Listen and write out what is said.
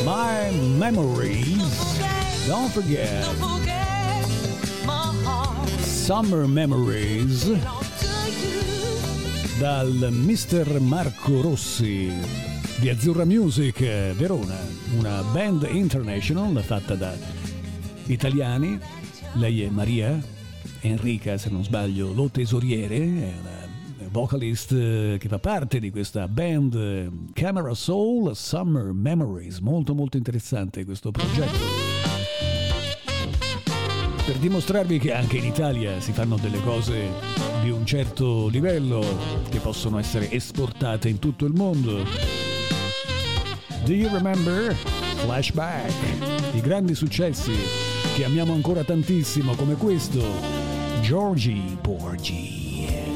My Memories. Don't forget. Summer Memories dal Mr. Marco Rossi di Azzurra Music Verona, una band international fatta da italiani. Lei è Maria Enrica, se non sbaglio, Lo Tesoriere, è una vocalist che fa parte di questa band Camera Soul. Summer Memories, molto molto interessante questo progetto, per dimostrarvi che anche in Italia si fanno delle cose di un certo livello che possono essere esportate in tutto il mondo. Do you remember? Flashback, i grandi successi che amiamo ancora tantissimo, come questo, Georgie Porgy.